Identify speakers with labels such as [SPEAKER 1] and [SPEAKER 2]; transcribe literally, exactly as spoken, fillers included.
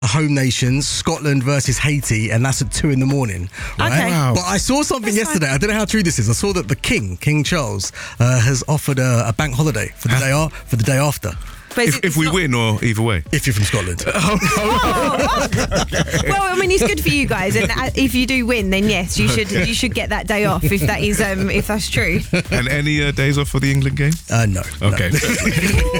[SPEAKER 1] home nations, Scotland versus Haiti, and that's at two in the morning. Right?
[SPEAKER 2] Okay.
[SPEAKER 3] Wow.
[SPEAKER 1] But I saw something
[SPEAKER 2] That's
[SPEAKER 1] yesterday.
[SPEAKER 2] fine.
[SPEAKER 1] I don't know how true this is. I saw that the King, King Charles, uh, has offered a, a bank holiday for the day, ar- for the day after.
[SPEAKER 2] But is
[SPEAKER 3] If,
[SPEAKER 2] it-
[SPEAKER 3] if
[SPEAKER 2] it's
[SPEAKER 3] we
[SPEAKER 2] not-
[SPEAKER 3] win or either way.
[SPEAKER 1] If you're from Scotland.
[SPEAKER 2] Well, I mean, it's good for you guys, and uh, if you do win, then yes, you should you should get that day off if that is um, if that's true.
[SPEAKER 3] And any uh, days off for the England game?
[SPEAKER 1] Uh, no. no.
[SPEAKER 3] Okay.